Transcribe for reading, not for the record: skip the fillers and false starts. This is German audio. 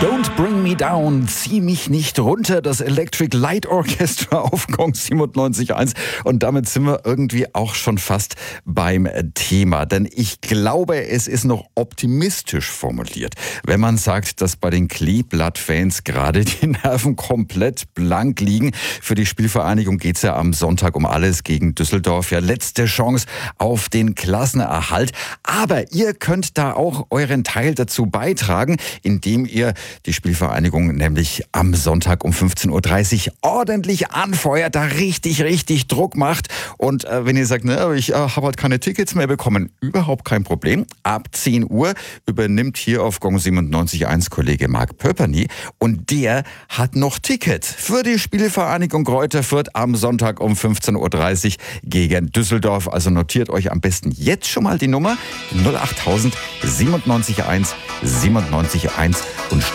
Don't Bring Me Down, zieh mich nicht runter, das Electric Light Orchestra auf Gong 97.1. Und damit sind wir irgendwie auch schon fast beim Thema. Denn ich glaube, es ist noch optimistisch formuliert, wenn man sagt, dass bei den Kleeblatt-Fans gerade die Nerven komplett blank liegen. Für die Spielvereinigung geht es ja am Sonntag um alles gegen Düsseldorf. Ja, letzte Chance auf den Klassenerhalt. Aber ihr könnt da auch euren Teil dazu beitragen, indem ihr die Spielvereinigung nämlich am Sonntag um 15.30 Uhr ordentlich anfeuert, da richtig Druck macht. Und wenn ihr sagt, ne, ich habe halt keine Tickets mehr bekommen, überhaupt kein Problem. Ab 10 Uhr übernimmt hier auf Gong 97.1 Kollege Marc Pöperny und der hat noch Tickets für die Spielvereinigung Greuther Fürth am Sonntag um 15.30 Uhr gegen Düsseldorf. Also notiert euch am besten jetzt schon mal die Nummer 08000 97.1 97.1 und